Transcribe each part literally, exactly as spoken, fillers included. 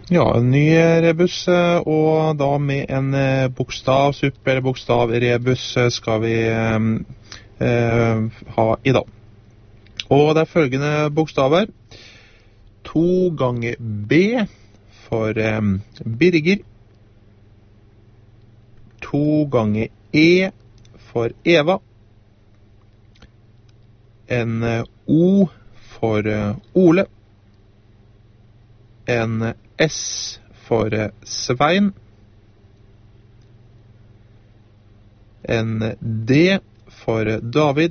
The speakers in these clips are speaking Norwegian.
Ja, en ny rebus, og da med en bokstav, suppe eller bokstav rebus skal vi eh, ha i dag. Og det er følgende bokstaver. To ganger B for eh, Birger. To ganger E for Eva. En O for Ole. En S for Svein. En D for David.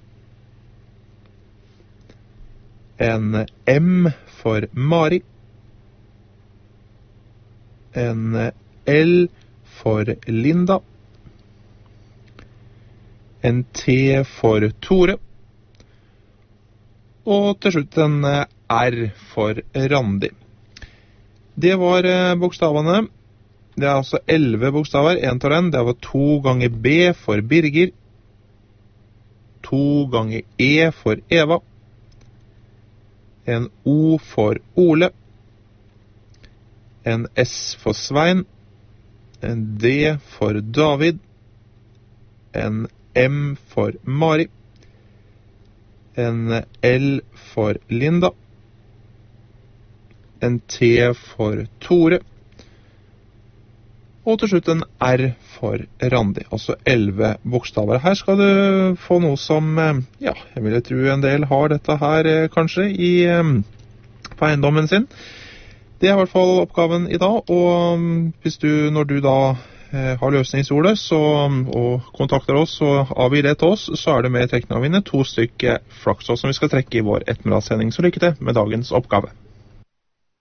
En M for Mari. En L for Linda. En T for Tore. Og til slutt en R for Randi. Det var bokstavene. Det er altså elleve bokstaver, en tar den. Det var to ganger B for Birger. To ganger E for Eva. En O for Ole. En S for Svein. En D for David. En M for Mari. En L for Linda. En T for Tore. Og til slutt en R for Randi, altså elleve bokstaver. Her skal du få noe som, ja, jeg vil tro en del har dette her kanskje i, på eiendommen sin. Det er i hvert fall oppgaven i dag, og hvis du, når du da har løsningsordet så, og kontakter oss og avgir det til oss, så er det med trekning av vinne to stykker flakslodd som vi skal trekke i vår ettermiddagssending. Så lykke til med dagens oppgave.